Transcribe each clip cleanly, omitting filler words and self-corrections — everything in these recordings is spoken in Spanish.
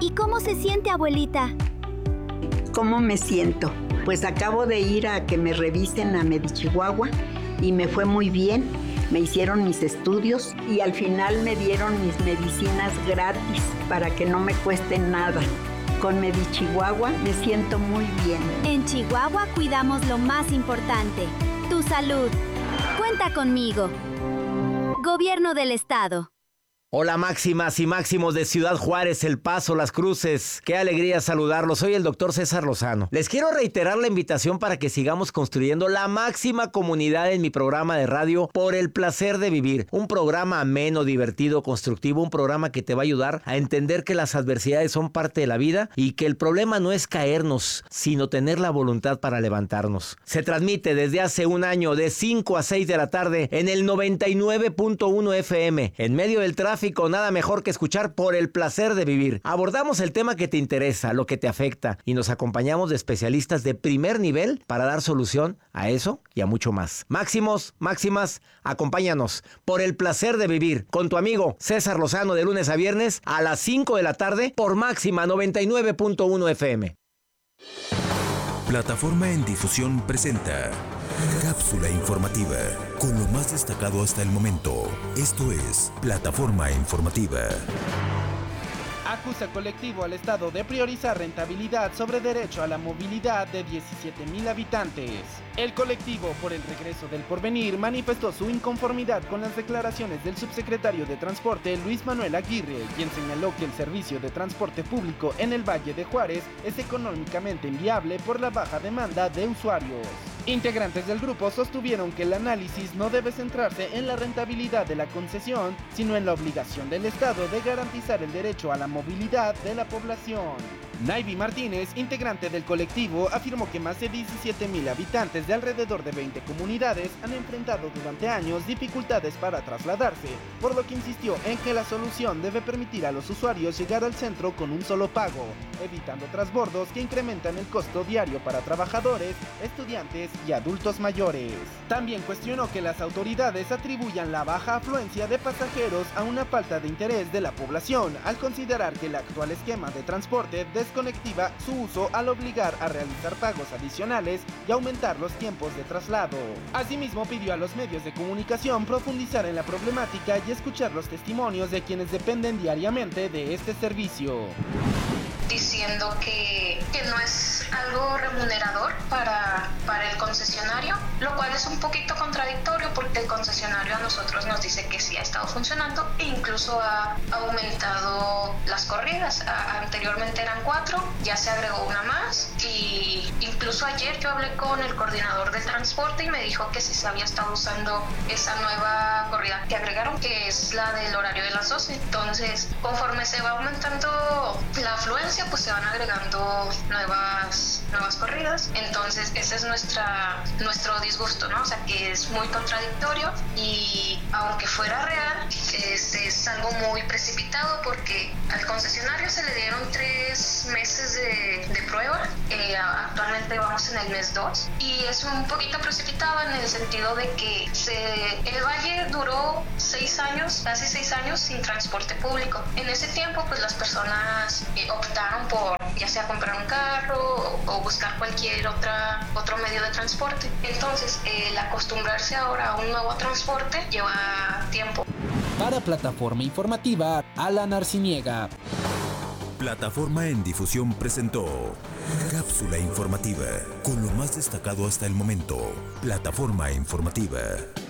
¿Y cómo se siente, abuelita? ¿Cómo me siento? Pues acabo de ir a que me revisen a Medichihuahua y me fue muy bien. Me hicieron mis estudios y al final me dieron mis medicinas gratis para que no me cueste nada. Con Medichihuahua me siento muy bien. En Chihuahua cuidamos lo más importante, tu salud. Cuenta conmigo. Gobierno del Estado. Hola máximas y máximos de Ciudad Juárez, El Paso, Las Cruces. Qué alegría saludarlos. Soy el doctor César Lozano. Les quiero reiterar la invitación para que sigamos construyendo la máxima comunidad en mi programa de radio Por el Placer de Vivir. Un programa ameno, divertido, constructivo. Un programa que te va a ayudar a entender que las adversidades son parte de la vida y que el problema no es caernos, sino tener la voluntad para levantarnos. Se transmite desde hace un año de 5 a 6 de la tarde en el 99.1 FM. En medio del tráfico, nada mejor que escuchar Por el Placer de Vivir. Abordamos el tema que te interesa, lo que te afecta, y nos acompañamos de especialistas de primer nivel para dar solución a eso y a mucho más. Máximos, máximas, acompáñanos Por el Placer de Vivir con tu amigo César Lozano de lunes a viernes a las 5 de la tarde por Máxima 99.1 FM. Plataforma en Difusión presenta Cápsula informativa con lo más destacado hasta el momento. Esto es Plataforma Informativa. Acusa colectivo al Estado de priorizar rentabilidad sobre derecho a la movilidad de 17,000 habitantes. El colectivo por el regreso del porvenir manifestó su inconformidad con las declaraciones del subsecretario de Transporte Luis Manuel Aguirre, quien señaló que el servicio de transporte público en el Valle de Juárez es económicamente inviable por la baja demanda de usuarios. Integrantes del grupo sostuvieron que el análisis no debe centrarse en la rentabilidad de la concesión, sino en la obligación del Estado de garantizar el derecho a la movilidad de la población. Naivi Martínez, integrante del colectivo, afirmó que más de 17,000 habitantes de alrededor de 20 comunidades han enfrentado durante años dificultades para trasladarse, por lo que insistió en que la solución debe permitir a los usuarios llegar al centro con un solo pago, evitando transbordos que incrementan el costo diario para trabajadores, estudiantes y adultos mayores. También cuestionó que las autoridades atribuyan la baja afluencia de pasajeros a una falta de interés de la población, al considerar que el actual esquema de transporte desconectiva su uso al obligar a realizar pagos adicionales y aumentar los tiempos de traslado. Asimismo, pidió a los medios de comunicación profundizar en la problemática y escuchar los testimonios de quienes dependen diariamente de este servicio. Diciendo que no es algo remunerador para el concesionario, lo cual es un poquito contradictorio porque el concesionario a nosotros nos dice que sí ha estado funcionando e incluso ha aumentado las corridas. Anteriormente eran 4, ya se agregó una más y incluso ayer yo hablé con el coordinador del transporte y me dijo que sí se había estado usando esa nueva corrida que agregaron, que es la del horario de las 12. Entonces, conforme se va aumentando la afluencia, pues se van agregando nuevas corridas. Entonces ese es nuestro disgusto, ¿no? O sea, que es muy contradictorio y aunque fuera real, es algo muy precipitado porque al concesionario se le dieron 3 meses de prueba. Actualmente vamos en el mes 2 y es un poquito precipitado en el sentido de que el Valle duró 6 años, casi 6 años sin transporte público. En ese tiempo, pues las personas optaron por ya sea comprar un carro o buscar cualquier otro medio de transporte. Entonces, el acostumbrarse ahora a un nuevo transporte lleva tiempo. Para Plataforma Informativa, Alan Arciniega. Plataforma en Difusión presentó Cápsula informativa con lo más destacado hasta el momento. Plataforma Informativa.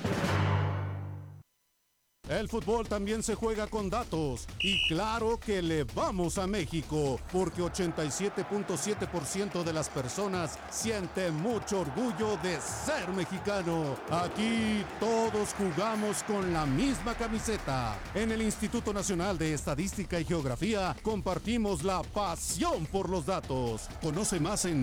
El fútbol también se juega con datos y claro que le vamos a México porque 87.7% de las personas siente mucho orgullo de ser mexicano. Aquí todos jugamos con la misma camiseta. En el Instituto Nacional de Estadística y Geografía compartimos la pasión por los datos. Conoce más en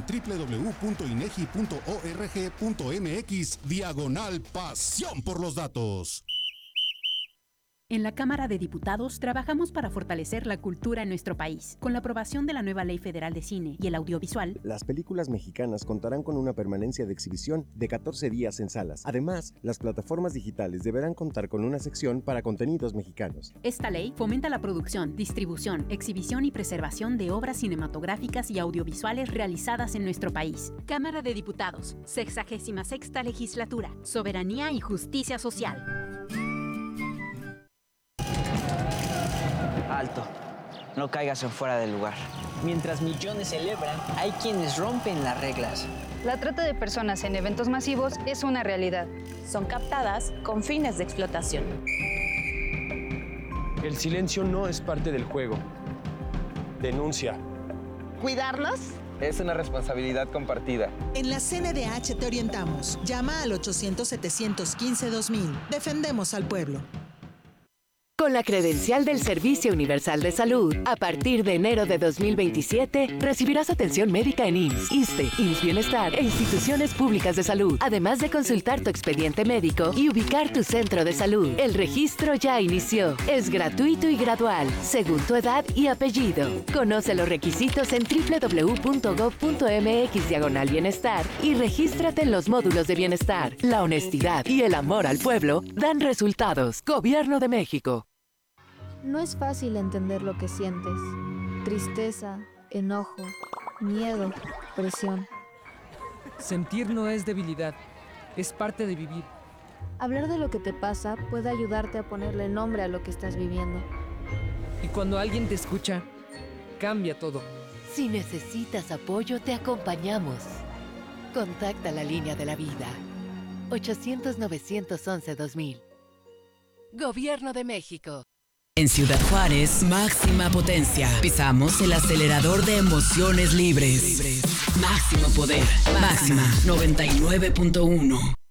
www.inegi.org.mx/pasión por los datos. En la Cámara de Diputados trabajamos para fortalecer la cultura en nuestro país. Con la aprobación de la nueva Ley Federal de Cine y el Audiovisual, las películas mexicanas contarán con una permanencia de exhibición de 14 días en salas. Además, las plataformas digitales deberán contar con una sección para contenidos mexicanos. Esta ley fomenta la producción, distribución, exhibición y preservación de obras cinematográficas y audiovisuales realizadas en nuestro país. Cámara de Diputados, 66ª Legislatura, Soberanía y Justicia Social. Alto, no caigas en fuera del lugar. Mientras millones celebran, hay quienes rompen las reglas. La trata de personas en eventos masivos es una realidad. Son captadas con fines de explotación. El silencio no es parte del juego. Denuncia. ¿Cuidarnos? Es una responsabilidad compartida. En la CNDH te orientamos. Llama al 800-715-2000. Defendemos al pueblo. Con la credencial del Servicio Universal de Salud, a partir de enero de 2027, recibirás atención médica en IMSS, ISSSTE, IMSS Bienestar e instituciones públicas de salud, además de consultar tu expediente médico y ubicar tu centro de salud. El registro ya inició. Es gratuito y gradual, según tu edad y apellido. Conoce los requisitos en www.gov.mx/bienestar y regístrate en los módulos de bienestar. La honestidad y el amor al pueblo dan resultados. Gobierno de México. No es fácil entender lo que sientes. Tristeza, enojo, miedo, presión. Sentir no es debilidad, es parte de vivir. Hablar de lo que te pasa puede ayudarte a ponerle nombre a lo que estás viviendo. Y cuando alguien te escucha, cambia todo. Si necesitas apoyo, te acompañamos. Contacta la línea de la vida. 800-911-2000. Gobierno de México. En Ciudad Juárez, máxima potencia. Pisamos el acelerador de emociones libres. Máximo poder. Máxima 99.1.